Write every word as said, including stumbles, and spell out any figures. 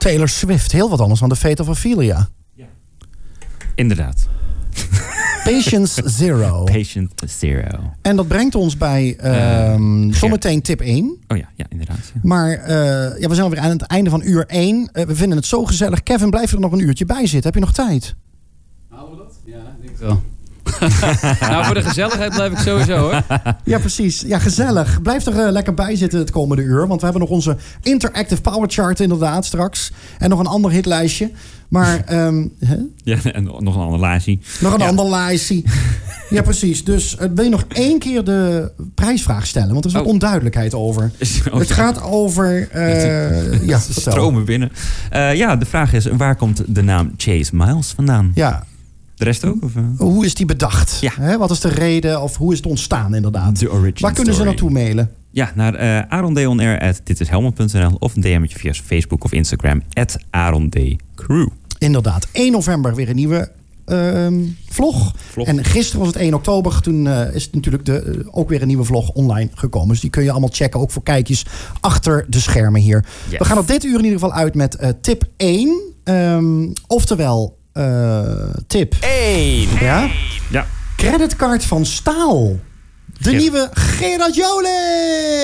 Taylor Swift, heel wat anders dan The Fate of Ophelia. Ja. Inderdaad. Patience Zero. Patient Zero. En dat brengt ons bij um, uh, zometeen tip één. Oh ja, ja inderdaad. Ja. Maar uh, ja, we zijn alweer aan het einde van uur één. Uh, we vinden het zo gezellig. Kevin, blijf er nog een uurtje bij zitten. Heb je nog tijd? Halen we dat? Ja, ik denk wel. Nou, voor de gezelligheid blijf ik sowieso, hoor. Ja, precies. Ja, gezellig. Blijf er uh, lekker bij zitten het komende uur. Want we hebben nog onze Interactive Power Chart inderdaad straks. En nog een ander hitlijstje. Maar, um, hè? Ja, en nog een ander lijstje. Nog een ja. ander lijstje. Ja, precies. Dus uh, wil je nog één keer de prijsvraag stellen? Want er is wat oh. onduidelijkheid over. Oh, het gaat over... Uh, ja, stromen binnen. Uh, ja, de vraag is, waar komt de naam Chase Miles vandaan? Ja. De rest ook? Of, uh? Hoe is die bedacht? Ja. Hè? Wat is de reden of hoe is het ontstaan inderdaad? The origin Waar kunnen story. ze naartoe mailen? Ja, naar uh, arondayonair at ditishelmond punt n l of een D M'tje via Facebook of Instagram at arondaycrew. Inderdaad. één november weer een nieuwe uh, vlog. vlog. En gisteren was het één oktober. Toen uh, is het natuurlijk de, uh, ook weer een nieuwe vlog online gekomen. Dus die kun je allemaal checken. Ook voor kijkjes achter de schermen hier. Yes. We gaan op dit uur in ieder geval uit met uh, tip één. Um, oftewel... Uh, tip één. Ja? Ja. Creditcard van staal. De Ger- nieuwe Gerard Joling.